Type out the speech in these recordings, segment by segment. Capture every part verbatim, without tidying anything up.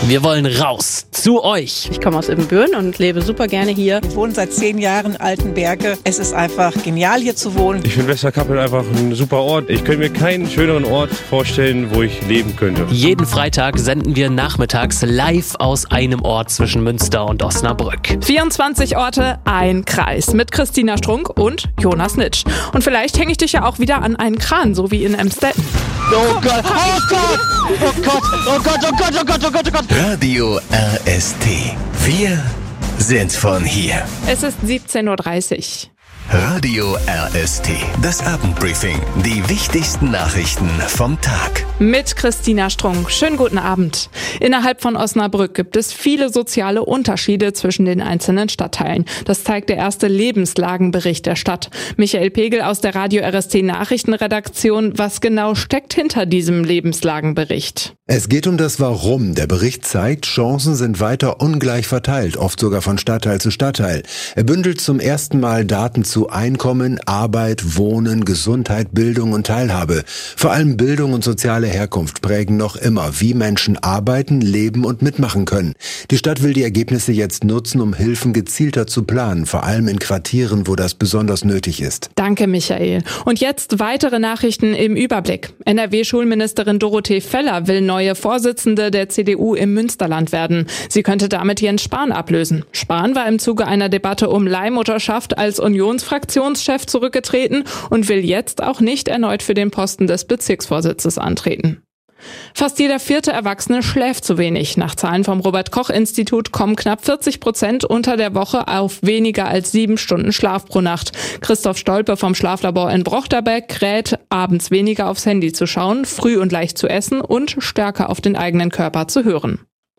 Wir wollen raus zu euch. Ich komme aus Ibbenbüren und lebe super gerne hier. Ich wohne seit zehn Jahren in Altenberge. Es ist einfach genial, hier zu wohnen. Ich finde Westerkappeln einfach ein super Ort. Ich könnte mir keinen schöneren Ort vorstellen, wo ich leben könnte. Jeden Freitag senden wir nachmittags live aus einem Ort zwischen Münster und Osnabrück. vierundzwanzig Orte, ein Kreis mit Christina Strunk und Jonas Nitsch. Und vielleicht hänge ich dich ja auch wieder an einen Kran, so wie in Emstetten. Oh Gott, oh Gott, oh Gott, oh Gott, oh Gott, oh Gott, oh Gott, oh Gott. Radio R S T. Wir sind von hier. Es ist siebzehn Uhr dreißig. Radio R S T. Das Abendbriefing. Die wichtigsten Nachrichten vom Tag. Mit Christina Strunk. Schönen guten Abend. Innerhalb von Osnabrück gibt es viele soziale Unterschiede zwischen den einzelnen Stadtteilen. Das zeigt der erste Lebenslagenbericht der Stadt. Michael Pegel aus der Radio R S T Nachrichtenredaktion. Was genau steckt hinter diesem Lebenslagenbericht? Es geht um das Warum. Der Bericht zeigt, Chancen sind weiter ungleich verteilt, oft sogar von Stadtteil zu Stadtteil. Er bündelt zum ersten Mal Daten zu Einkommen, Arbeit, Wohnen, Gesundheit, Bildung und Teilhabe. Vor allem Bildung und soziale Herkunft prägen noch immer, wie Menschen arbeiten, leben und mitmachen können. Die Stadt will die Ergebnisse jetzt nutzen, um Hilfen gezielter zu planen, vor allem in Quartieren, wo das besonders nötig ist. Danke, Michael. Und jetzt weitere Nachrichten im Überblick. N R W-Schulministerin Dorothee Feller will neue Vorsitzende der C D U im Münsterland werden. Sie könnte damit Jens Spahn ablösen. Spahn war im Zuge einer Debatte um Leihmutterschaft als Unionsfraktionschef zurückgetreten und will jetzt auch nicht erneut für den Posten des Bezirksvorsitzes antreten. Fast jeder vierte Erwachsene schläft zu wenig. Nach Zahlen vom Robert-Koch-Institut kommen knapp vierzig Prozent unter der Woche auf weniger als sieben Stunden Schlaf pro Nacht. Christoph Stolpe vom Schlaflabor in Brochterbeck rät, abends weniger aufs Handy zu schauen, früh und leicht zu essen und stärker auf den eigenen Körper zu hören.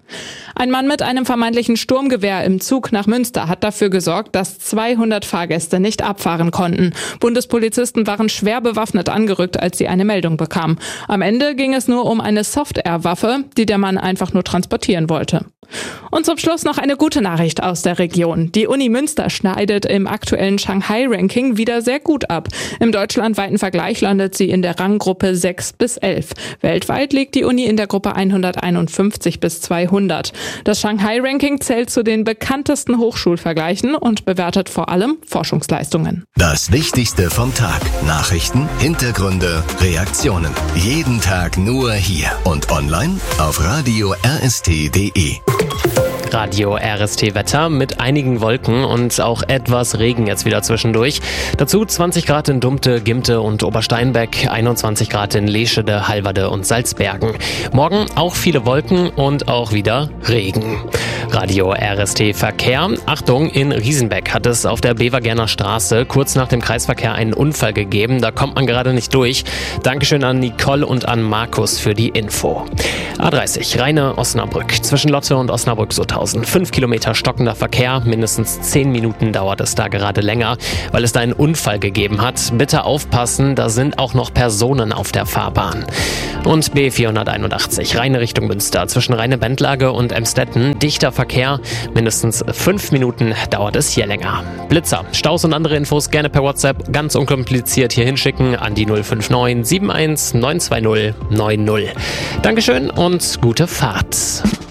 Ein Mann mit einem vermeintlichen Sturmgewehr im Zug nach Münster hat dafür gesorgt, dass zweihundert Fahrgäste nicht abfahren konnten. Bundespolizisten waren schwer bewaffnet angerückt, als sie eine Meldung bekamen. Am Ende ging es nur um eine Soft-Air-Waffe, die der Mann einfach nur transportieren wollte. Und zum Schluss noch eine gute Nachricht aus der Region. Die Uni Münster schneidet im aktuellen Shanghai-Ranking wieder sehr gut ab. Im deutschlandweiten Vergleich landet sie in der Ranggruppe sechs bis elf. Weltweit liegt die Uni in der Gruppe hunderteinundfünfzig bis zweihundert. Das Shanghai-Ranking zählt zu den bekanntesten Hochschulvergleichen und bewertet vor allem Forschungsleistungen. Das Wichtigste vom Tag. Nachrichten, Hintergründe, Reaktionen. Jeden Tag nur hier und online auf radio r s t punkt d e. Radio R S T Wetter mit einigen Wolken und auch etwas Regen jetzt wieder zwischendurch. Dazu zwanzig Grad in Dumpte, Gimte und Obersteinbeck, einundzwanzig Grad in Leschede, Halverde und Salzbergen. Morgen auch viele Wolken und auch wieder Regen. Radio R S T Verkehr. Achtung, in Riesenbeck hat es auf der Bevergerner Straße kurz nach dem Kreisverkehr einen Unfall gegeben. Da kommt man gerade nicht durch. Dankeschön an Nicole und an Markus für die Info. A dreißig, Rheine-Osnabrück. Zwischen Lotte und Osnabrück-Sutthausen. Fünf Kilometer stockender Verkehr. Mindestens zehn Minuten dauert es da gerade länger, weil es da einen Unfall gegeben hat. Bitte aufpassen, da sind auch noch Personen auf der Fahrbahn. Und B vierhunderteinundachtzig, Rheine Richtung Münster. Zwischen Rheine-Bendlage und Emstetten. Dichter Verkehr. Mindestens fünf Minuten dauert es hier länger. Blitzer, Staus und andere Infos gerne per WhatsApp ganz unkompliziert hier hinschicken an die null fünf neun sieben eins neun zwei null neun null. Dankeschön und gute Fahrt.